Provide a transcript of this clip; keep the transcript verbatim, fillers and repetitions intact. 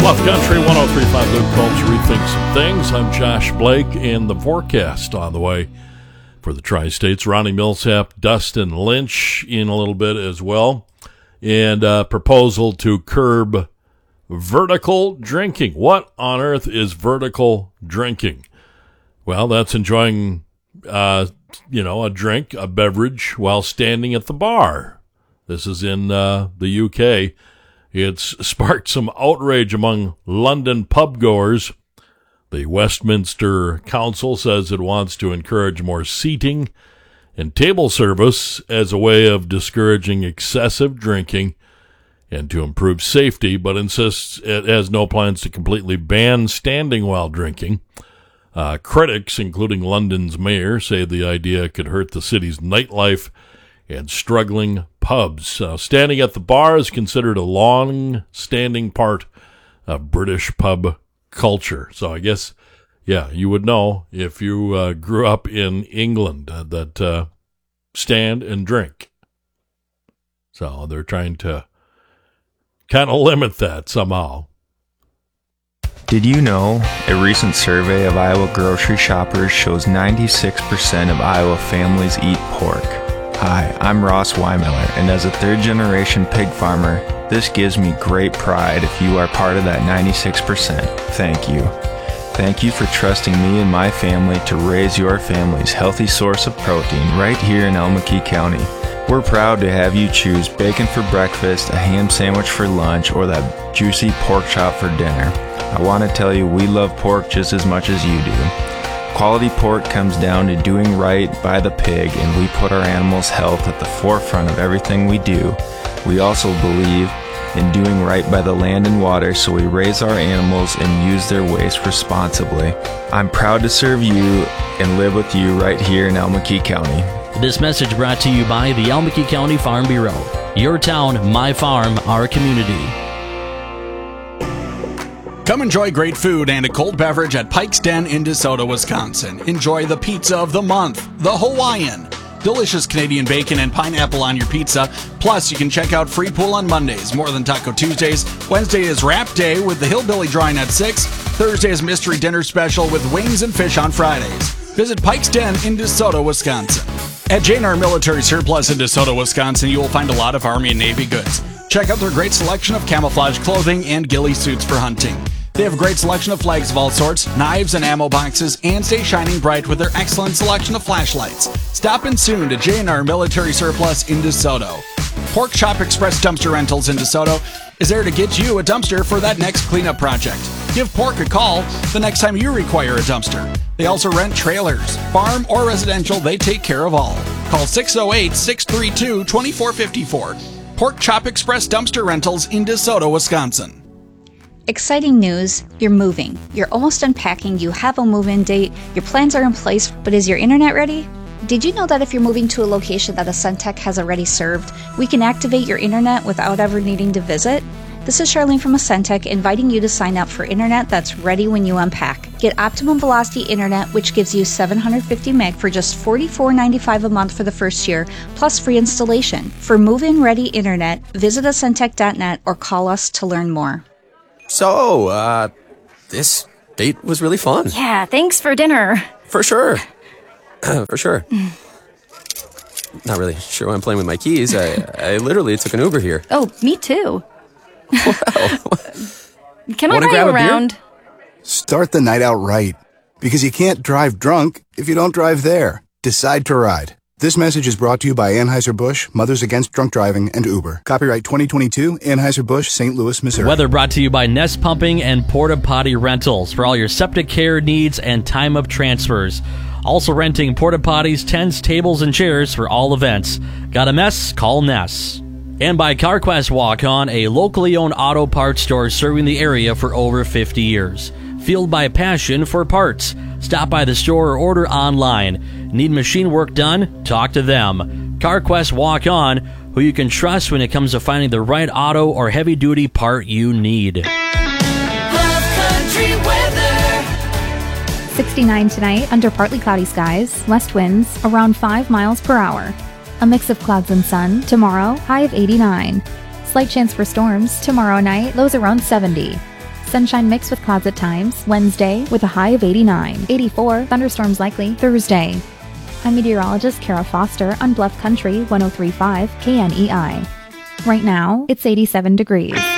Love Country one oh three point five Luke Combs Rethink Some Things. I'm Josh Blake, and the forecast on the way for the Tri-States. Ronnie Millsap, Dustin Lynch in a little bit as well. And a proposal to curb vertical drinking. What on earth is vertical drinking? Well, that's enjoying, uh, you know, a drink, a beverage while standing at the bar. This is in uh, the U K. It's sparked some outrage among London pub goers. The Westminster Council says it wants to encourage more seating and table service as a way of discouraging excessive drinking and to improve safety, but insists it has no plans to completely ban standing while drinking. Uh, critics, including London's mayor, say the idea could hurt the city's nightlife and struggling pubs. Uh, standing at the bar is considered a long-standing part of British pub culture. So I guess, yeah, you would know if you uh, grew up in England uh, that uh, stand and drink. So they're trying to kind of limit that somehow. Did you know a recent survey of Iowa grocery shoppers shows ninety-six percent of Iowa families eat pork? Hi, I'm Ross Weimiller, and as a third-generation pig farmer, this gives me great pride if you are part of that ninety-six percent. Thank you. Thank you for trusting me and my family to raise your family's healthy source of protein right here in Elmekey County. We're proud to have you choose bacon for breakfast, a ham sandwich for lunch, or that juicy pork chop for dinner. I want to tell you we love pork just as much as you do. Quality pork comes down to doing right by the pig, and we put our animals' health at the forefront of everything we do. We also believe in doing right by the land and water, so we raise our animals and use their waste responsibly. I'm proud to serve you and live with you right here in Elmekey County. This message brought to you by the Elmekey County Farm Bureau. Your town, my farm, our community. Come enjoy great food and a cold beverage at Pike's Den in DeSoto, Wisconsin. Enjoy the pizza of the month, the Hawaiian. Delicious Canadian bacon and pineapple on your pizza. Plus, you can check out Free Pool on Mondays, More Than Taco Tuesdays. Wednesday is Wrap Day with the Hillbilly Drawing at six. Thursday is Mystery Dinner Special with wings and fish on Fridays. Visit Pike's Den in DeSoto, Wisconsin. At J and R Military Surplus in DeSoto, Wisconsin, you will find a lot of Army and Navy goods. Check out their great selection of camouflage clothing and ghillie suits for hunting. They have a great selection of flags of all sorts, knives and ammo boxes, and stay shining bright with their excellent selection of flashlights. Stop in soon to J and R Military Surplus in DeSoto. Pork Chop Express Dumpster Rentals in DeSoto is there to get you a dumpster for that next cleanup project. Give Pork a call the next time you require a dumpster. They also rent trailers. Farm or residential, they take care of all. Call six oh eight, six three two, two four five four. Pork Chop Express Dumpster Rentals in DeSoto, Wisconsin. Exciting news, you're moving. You're almost unpacking, you have a move-in date, your plans are in place, but is your internet ready? Did you know that if you're moving to a location that Ascentec has already served, we can activate your internet without ever needing to visit? This is Charlene from Ascentec inviting you to sign up for internet that's ready when you unpack. Get Optimum Velocity Internet, which gives you seven hundred fifty meg for just forty-four ninety-five a month for the first year, plus free installation. For move-in ready internet, visit Ascentec dot net or call us to learn more. So, uh, this date was really fun. Yeah, thanks for dinner. For sure. For sure. Not really sure why I'm playing with my keys. I, I literally took an Uber here. Oh, me too. Wow. Can I Wanna buy grab you a beer? around? Start the night out right. Because you can't drive drunk if you don't drive there. Decide to ride. This message is brought to you by Anheuser-Busch, Mothers Against Drunk Driving, and Uber. Copyright twenty twenty-two, Anheuser-Busch, Saint Louis, Missouri. Weather brought to you by Nest Pumping and Porta Potty Rentals for all your septic care needs and time of transfers. Also renting porta potties, tents, tables, and chairs for all events. Got a mess? Call Ness. And by CarQuest Walk-On, a locally owned auto parts store serving the area for over fifty years. Fueled by passion for parts. Stop by the store or order online. Need machine work done? Talk to them. CarQuest Walk On, who you can trust when it comes to finding the right auto or heavy-duty part you need. Love Country weather. sixty-nine tonight, under partly cloudy skies, west winds around five miles per hour. A mix of clouds and sun. Tomorrow, high of eighty-nine. Slight chance for storms. Tomorrow night, lows around seventy. Sunshine mixed with clouds at times. Wednesday with a high of eighty-nine. eighty-four, thunderstorms likely. Thursday. I'm meteorologist Kara Foster on Bluff Country one oh three point five K N E I. Right now, it's eighty-seven degrees.